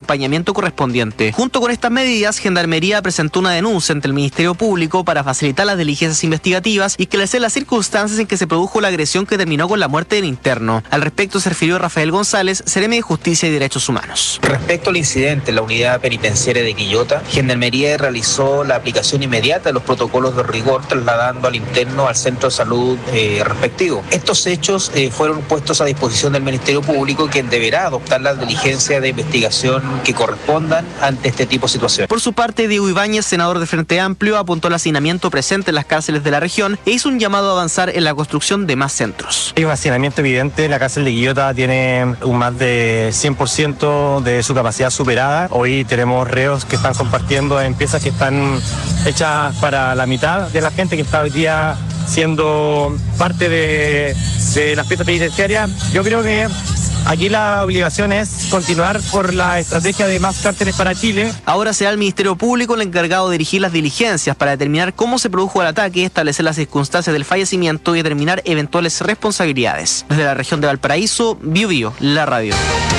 acompañamiento correspondiente. Junto con estas medidas, Gendarmería presentó una denuncia ante el Ministerio Público para facilitar las diligencias investigativas y esclarecer las circunstancias en que se produjo la agresión que terminó con la muerte del interno. Al respecto se refirió Rafael González, Seremi de Justicia y Derechos Humanos. Respecto al incidente en la unidad penitenciaria de Quillota, Gendarmería realizó la aplicación inmediata de los protocolos de rigor, trasladando al interno al centro de salud respectivo. Estos hechos fueron puestos a disposición del Ministerio Público, quien deberá adoptar las diligencias de investigación que correspondan ante este tipo de situaciones. Por su parte, Diego Ibáñez, senador de Frente Amplio, apuntó al hacinamiento presente en las cárceles de la región e hizo un llamado a avanzar en la construcción de más centros. Hay un hacinamiento evidente, la cárcel de Quillota tiene un más de 100% de su capacidad superada. Hoy tenemos reos que están compartiendo en piezas que están hechas para la mitad de la gente que está hoy día siendo parte de las piezas penitenciarias. Yo creo que aquí la obligación es continuar por la estrategia de más cárceles para Chile. Ahora será el Ministerio Público el encargado de dirigir las diligencias para determinar cómo se produjo el ataque, establecer las circunstancias del fallecimiento y determinar eventuales responsabilidades. Desde la región de Valparaíso, Biobío, la radio.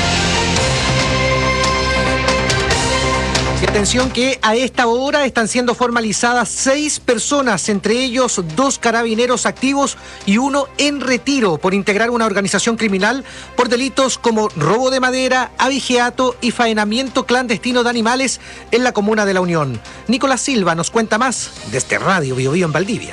Y atención que a esta hora están siendo formalizadas 6 personas, entre ellos 2 carabineros activos y 1 en retiro por integrar una organización criminal por delitos como robo de madera, abigeato y faenamiento clandestino de animales en la comuna de La Unión. Nicolás Silva nos cuenta más desde Radio Biobío en Valdivia.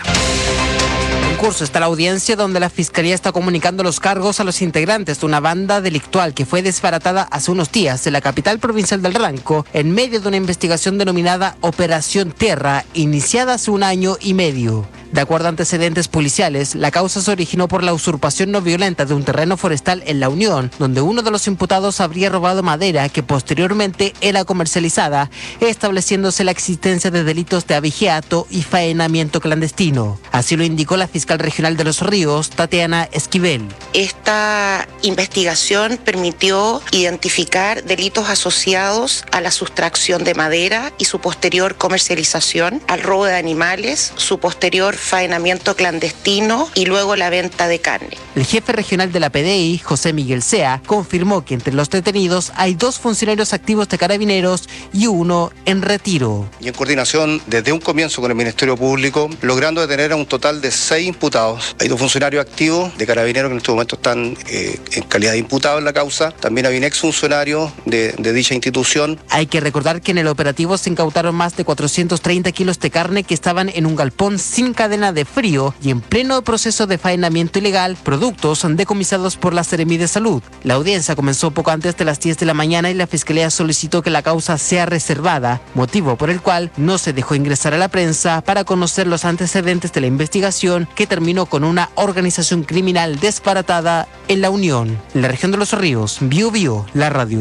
En curso está la audiencia donde la Fiscalía está comunicando los cargos a los integrantes de una banda delictual que fue desbaratada hace unos días en la capital provincial del Ranco en medio de una investigación denominada Operación Tierra, iniciada hace 1 año y medio. De acuerdo a antecedentes policiales, la causa se originó por la usurpación no violenta de un terreno forestal en La Unión, donde uno de los imputados habría robado madera que posteriormente era comercializada, estableciéndose la existencia de delitos de abigeato y faenamiento clandestino. Así lo indicó la fiscal regional de Los Ríos, Tatiana Esquivel. Esta investigación permitió identificar delitos asociados a la sustracción de madera y su posterior comercialización, al robo de animales, su posterior faenamiento clandestino y luego la venta de carne. El jefe regional de la PDI, José Miguel Sea, confirmó que entre los detenidos hay 2 funcionarios activos de Carabineros y 1 en retiro. Y en coordinación desde un comienzo con el Ministerio Público, logrando detener a un total de 6 imputados. Hay 2 funcionarios activos de Carabineros que en este momento están en calidad de imputados en la causa. También hay un exfuncionario de dicha institución. Hay que recordar que en el operativo se incautaron más de 430 kilos de carne que estaban en un galpón sin cadena de frío y en pleno proceso de faenamiento ilegal, productos decomisados por la Seremi de Salud. La audiencia comenzó poco antes de las 10 de la mañana y la Fiscalía solicitó que la causa sea reservada, motivo por el cual no se dejó ingresar a la prensa para conocer los antecedentes de la investigación que terminó con una organización criminal desbaratada en La Unión. En la región de Los Ríos, Biobío, la radio.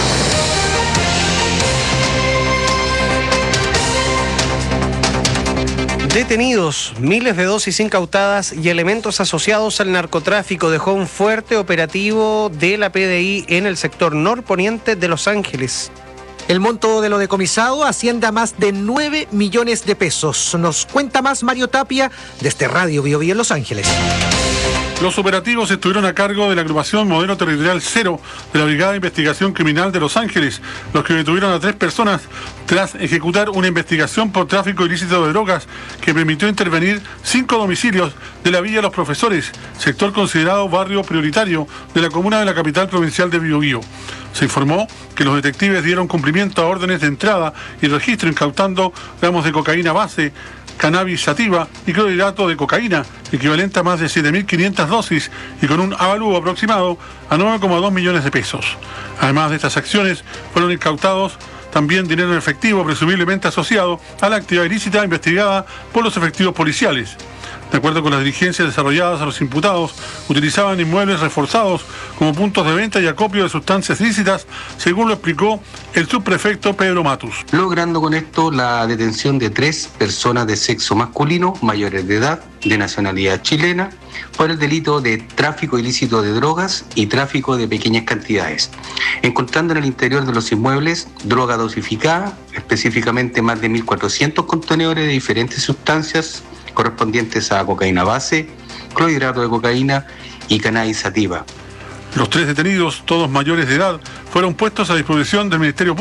Detenidos, miles de dosis incautadas y elementos asociados al narcotráfico dejó un fuerte operativo de la PDI en el sector norponiente de Los Ángeles. El monto de lo decomisado asciende a más de 9 millones de pesos. Nos cuenta más Mario Tapia desde Radio Biobío en Los Ángeles. Los operativos estuvieron a cargo de la agrupación Modelo Territorial 0 de la Brigada de Investigación Criminal de Los Ángeles, los que detuvieron a 3 personas tras ejecutar una investigación por tráfico ilícito de drogas que permitió intervenir 5 domicilios de la Villa Los Profesores, sector considerado barrio prioritario de la comuna de la capital provincial de Biobío. Se informó que los detectives dieron cumplimiento a órdenes de entrada y registro incautando gramos de cocaína base, cannabis sativa y clorhidrato de cocaína, equivalente a más de 7.500 dosis y con un avalúo aproximado a 9,2 millones de pesos. Además de estas acciones, fueron incautados también dinero en efectivo presumiblemente asociado a la actividad ilícita investigada por los efectivos policiales. De acuerdo con las diligencias desarrolladas a los imputados, utilizaban inmuebles reforzados como puntos de venta y acopio de sustancias ilícitas, según lo explicó el subprefecto Pedro Matus. Logrando con esto la detención de 3 personas de sexo masculino, mayores de edad, de nacionalidad chilena, por el delito de tráfico ilícito de drogas y tráfico de pequeñas cantidades, encontrando en el interior de los inmuebles droga dosificada, específicamente más de 1.400 contenedores de diferentes sustancias correspondientes a cocaína base, clorhidrato de cocaína y cannabis sativa. Los 3 detenidos, todos mayores de edad, fueron puestos a disposición del Ministerio Público